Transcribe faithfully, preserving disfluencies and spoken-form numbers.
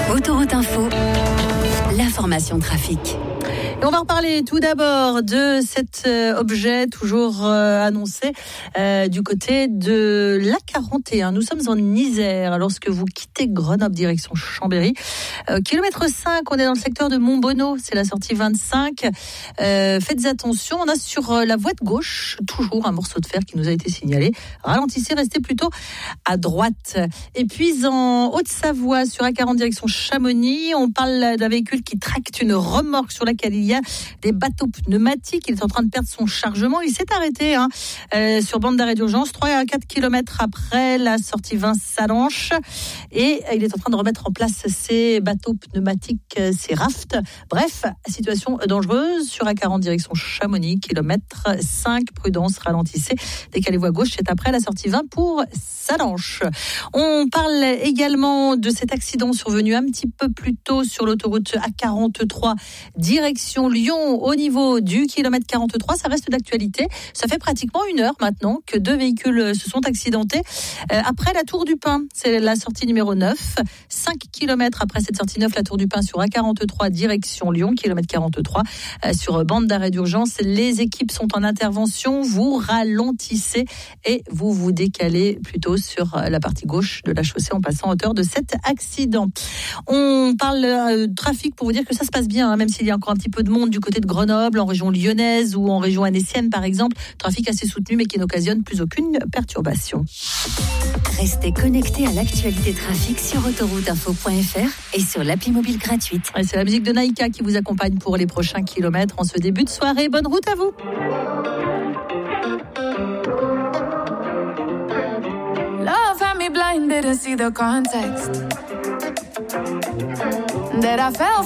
Autoroute Info, l'information trafic. Et on va reparler tout d'abord de cet euh, objet toujours euh, annoncé euh, du côté de l'A quarante et un. Nous sommes en Isère lorsque vous quittez Grenoble direction Chambéry. Euh, kilomètre cinq, on est dans le secteur de Montbonneau, c'est la sortie vingt-cinq. Euh, faites attention, on a sur euh, la voie de gauche toujours un morceau de fer qui nous a été signalé. Ralentissez, restez plutôt à droite. Et puis en Haute-Savoie sur A quarante direction Chamonix, on parle d'un véhicule qui tracte une remorque sur laquelle il y a des bateaux pneumatiques. Il est en train de perdre son chargement. Il s'est arrêté hein, euh, sur bande d'arrêt d'urgence, trois à quatre kilomètres après la sortie vingt-Salanches. Et il est en train de remettre en place ses bateaux pneumatiques, ses rafts. Bref, situation dangereuse sur A quarante direction Chamonix, kilomètre cinq. Prudence, ralentissez. Décalez voie gauche, c'est après la sortie vingt pour Salanches. On parle également de cet accident survenu un petit peu plus tôt sur l'autoroute A quarante-trois, direction Lyon, au niveau du kilomètre quarante-trois. Ça reste d'actualité. Ça fait pratiquement une heure maintenant que deux véhicules se sont accidentés. Euh, après la Tour du Pin, c'est la sortie numéro neuf. cinq kilomètres après cette sortie neuf, la Tour du Pin sur A quarante-trois, direction Lyon, kilomètre quarante-trois. Euh, sur bande d'arrêt d'urgence, les équipes sont en intervention. Vous ralentissez et vous vous décalez plutôt sur la partie gauche de la chaussée en passant à hauteur de cet accident. On parle euh, trafic pour vous dire que ça se passe bien, hein, même s'il y a encore un petit peu de monde du côté de Grenoble, en région lyonnaise ou en région annécienne par exemple. Trafic assez soutenu mais qui n'occasionne plus aucune perturbation. Restez connectés à l'actualité trafic sur autoroute info point f r et sur l'appli mobile gratuite. Et c'est la musique de Naïka qui vous accompagne pour les prochains kilomètres en ce début de soirée. Bonne route à vous. Love had me blind, didn't see the context that I fell